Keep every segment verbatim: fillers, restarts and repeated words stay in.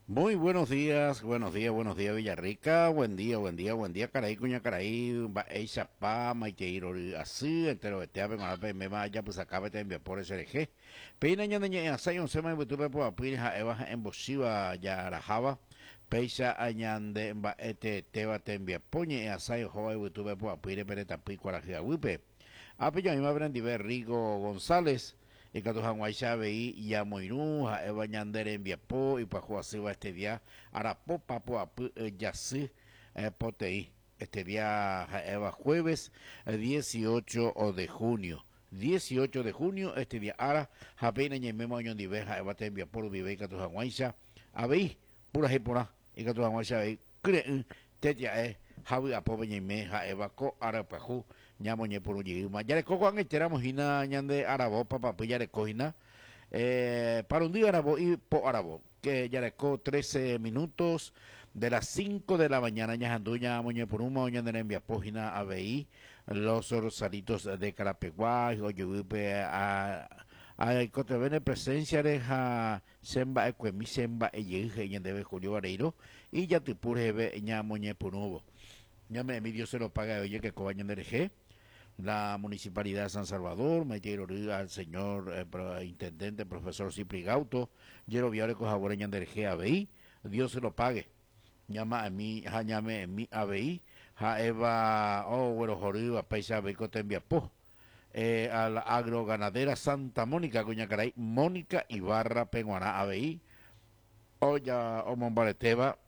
Muy buenos días, buenos días, buenos días Villarrica, buen día, buen día, buen día Caraí, Cuña Caraí, ba Eisa Pa, Maiteiro, así, entero este ave, con me vaya, pues acá te envía por S R G. Peina ña ña asai on sema butupe po apirja eva en bosiva ya rajaba. Peisa añande ba este teba te envía poñe asai joa butupe po apire pereta pico a la giga wipe. Ape yo misma aprendí ver Rigo González y que tu hanguay sabe y ya moinu ha eva ñandere en viapo y pa jugar va este día arapo papo apu ya sí potei este día ha eva jueves eh, dieciocho de junio dieciocho de junio este día ara apenas ñe memo año diveja eva te envía por vive que tu hanguay sa abei pura hipura y que tu hanguay sabe creen te ya es Javi apo ñe me ha eva ko ara pa ju ñamo ñe por un ma ya le coco an esperamos hina ñande arabo papá pues ya le cogina eh, para un día arabo y po arabo que ya le co trece minutos de las cinco de la mañana ya anduña moñe por un moño de envia página a ver los rosaritos de Carapeguá o yo a a cote bene presencia de ja semba equemi semba e yeje debe Julio Vareiro y ya te pure be ña moñe por nuevo ya me mi Dios se lo paga oye que cobaña de G la Municipalidad de San Salvador, Maite Origa, al señor eh, pro, intendente, profesor Cipri Gauto, Yero Viare Cojaboreña del G A B I, Dios se lo pague. Llama a mí, ja llame en mi A B I, ja Eva, oh, bueno, Joriba, Paisa Beco Tembiapó, eh, a la agroganadera Santa Mónica, Coña Caray, Mónica Ibarra Penguaná A B I, Oya, Omombareteba,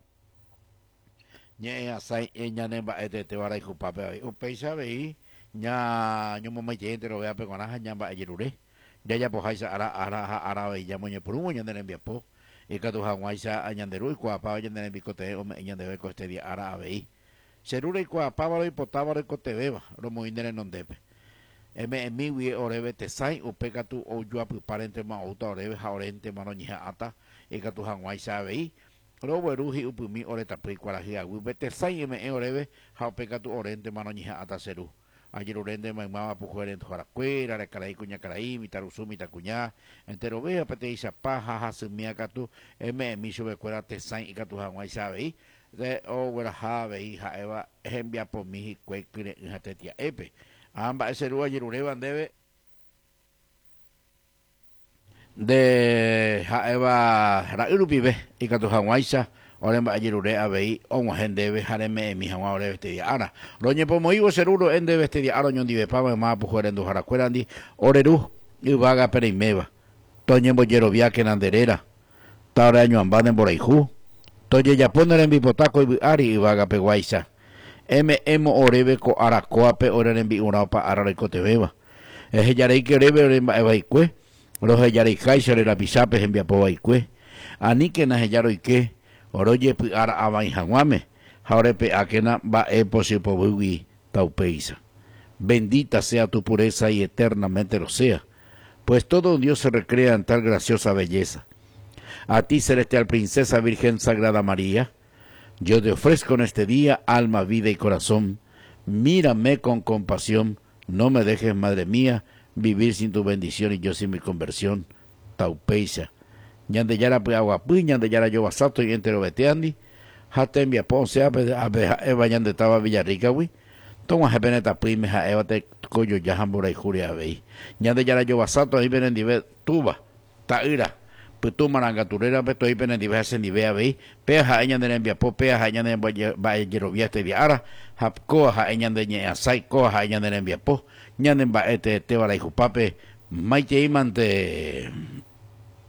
Ñe Asai, Ñanemba, Ete, Tebara y Jupape, Paisa A B I, nya nyomo mai gente lo vea pe konaja nya ba yerure ya ya po haisa ara ara ara ve ya moñe por un nya de envia po e ka tu hawaisa añanderu ko apa nya de bicote o me nya de ko este día ara ve serure ko apa ba y potaba ko te beba lo mo indere non depe e me mi wi orebe te sai o peka tu o yo apu parente ma o ta orebe ha orente mano nya ata e ka tu hawaisa ve ro beruhi upumi oreta pri kwala hi agu bete sai me orebe ha peka tu orente mano nya ata seru ayer urende mamá pujuere en jaracuera la caraí cuña caraí mi taruzumi tacuñá entero vea pete isa paja hasumia catu eme mi sube cuera te sain y catu hanguay sabe de o wera have hija eva envia por mi cue kire hija tetia epe amba ese ru ayer ureban debe de ja eva ra irupibe y catu hanguay sa Oren ba ayirure abei on hende be hareme mi hawa ore este dia ara roñe po moigo seruro ende este dia ara ñondi be pa ma pu jorendo jara cuerandi oreru y vaga pere meva toñe boyero via que nanderera tara año ambaden por aiju toye ya poner en bipotaco y ari y vaga pe guaisa m emo orebe ko ara coape oren en bi una pa ara ko te beba es ya rei que orebe oren ba baikue los ya rei kaiser la pisape en via po baikue ani que na ya roi que Oroye ara abai hanguame, jaurepe akena ba e posipo bugi taupeisa. Bendita sea tu pureza y eternamente lo sea, pues todo un Dios se recrea en tal graciosa belleza. A ti, celestial princesa Virgen Sagrada María, yo te ofrezco en este día alma, vida y corazón. Mírame con compasión, no me dejes, madre mía, vivir sin tu bendición y yo sin mi conversión. Taupeisa. Ñande yara pues aguapi, ñande yara yo basato y entero beteandi, hasta envia ponce a ver eva ñande estaba Villarrica, wi, toma jepeneta prime ja eva te coyo ya hambura y juria vei, ñande yara yo basato ahí ven en dive tuba, taira, pues tu marangaturera peto ahí ven en dive hacen dive a vei, pea ja ñande envia po, pea ja ñande va yerovia este día ara, hapcoa ja ñande ñe asai, coa ja ñande envia po, ñande va este te vara y jupape, maite imante.